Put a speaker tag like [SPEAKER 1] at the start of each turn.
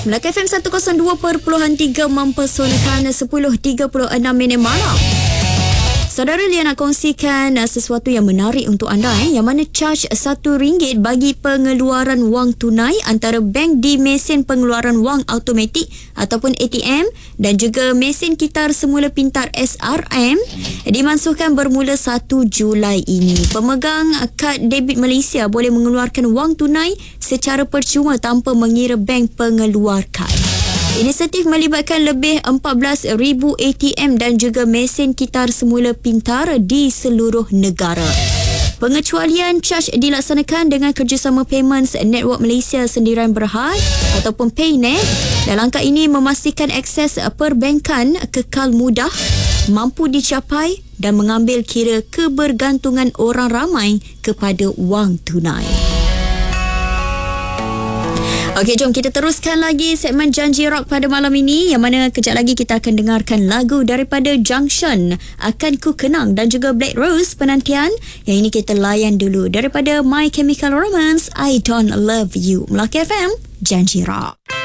[SPEAKER 1] Melaka FM 102.3 mempersonakan 10.36 malam. Saudara Lia nak kongsikan sesuatu yang menarik untuk anda yang mana charge RM1 bagi pengeluaran wang tunai antara bank di mesin pengeluaran wang automatik ataupun ATM dan juga mesin kitar semula pintar SRM dimansuhkan bermula 1 Julai ini. Pemegang kad debit Malaysia boleh mengeluarkan wang tunai secara percuma tanpa mengira bank pengeluar kad. Inisiatif melibatkan lebih 14,000 ATM dan juga mesin kitar semula pintar di seluruh negara. Pengecualian charge dilaksanakan dengan kerjasama Payments Network Malaysia Sendirian Berhad ataupun Paynet dan langkah ini memastikan akses perbankan kekal mudah, mampu dicapai dan mengambil kira kebergantungan orang ramai kepada wang tunai. Okey, jom kita teruskan lagi segmen Janji Rock pada malam ini yang mana kejap lagi kita akan dengarkan lagu daripada Junction, Akan Ku Kenang dan juga Black Rose Penantian. Yang ini kita layan dulu daripada My Chemical Romance, I Don't Love You. Melaka FM, Janji Rock.